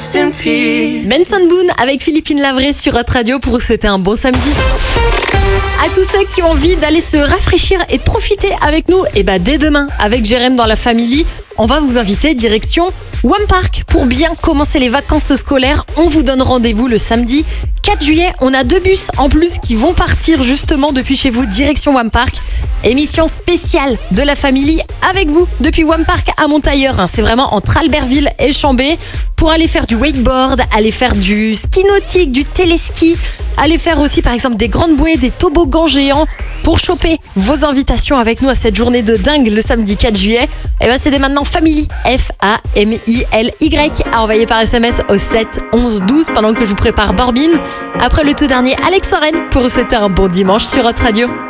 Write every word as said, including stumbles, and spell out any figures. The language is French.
rest in peace. Benson Boone avec Philippine Lavray sur Hot Radio pour vous souhaiter un bon samedi. À tous ceux qui ont envie d'aller se rafraîchir et de profiter avec nous, et bah dès demain, avec Jérém dans la Family, on va vous inviter direction One Park pour bien commencer les vacances scolaires. On vous donne rendez-vous le samedi quatre juillet. On a deux bus en plus qui vont partir justement depuis chez vous direction One Park. Émission spéciale de la Family avec vous depuis One Park à Montailleur. C'est vraiment entre Albertville et Chambé pour aller faire du wakeboard, aller faire du ski nautique, du téléski, aller faire aussi par exemple des grandes bouées, des toboggans géants. Pour choper vos invitations avec nous à cette journée de dingue le samedi quatre juillet, et ben c'est dès maintenant Family, F A M I L Y, à envoyer par S M S au sept onze douze pendant que je vous prépare Borbine. Après le tout dernier Alex Warren pour vous souhaiter un bon dimanche sur Hot Radio.